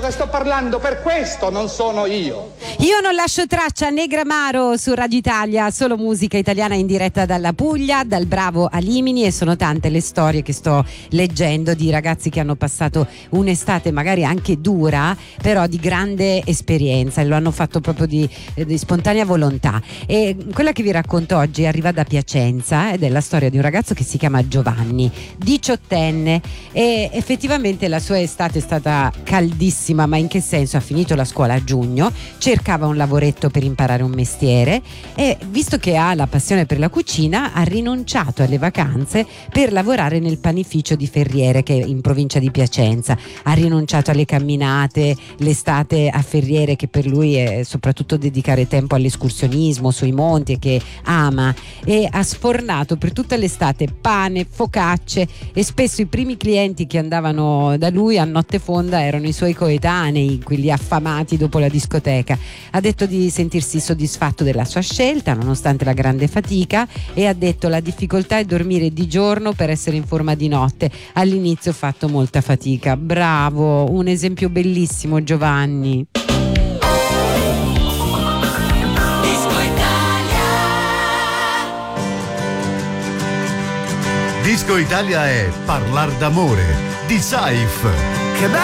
cosa sto parlando, per questo non sono io. Io non lascio traccia, Negramaro su Radio Italia, solo musica italiana in diretta dalla Puglia, dal Bravo a Limini, e sono tante le storie che sto leggendo di ragazzi che hanno passato un'estate magari anche dura, però di grande esperienza, e lo hanno fatto proprio di spontanea volontà. E quella che vi racconto oggi arriva da Piacenza ed è la storia di un ragazzo che si chiama Giovanni, 18enne, e effettivamente la sua estate è stata caldissima. Ma in che senso? Ha finito la scuola a giugno, cercava un lavoretto per imparare un mestiere e, visto che ha la passione per la cucina, ha rinunciato alle vacanze per lavorare nel panificio di Ferriere, che è in provincia di Piacenza. Ha rinunciato alle camminate l'estate a Ferriere, che per lui è soprattutto dedicare tempo all'escursionismo sui monti e che ama, e ha sfornato per tutta l'estate pane, focacce, e spesso i primi clienti che andavano da lui a notte fonda erano i suoi coetanei, quelli affamati dopo la discoteca. Ha detto di sentirsi soddisfatto della sua scelta nonostante la grande fatica, e ha detto: la difficoltà è dormire di giorno per essere in forma di notte, all'inizio ho fatto molta fatica. Bravo, un esempio bellissimo, Giovanni. Disco Italia è Parlar d'amore di Saif.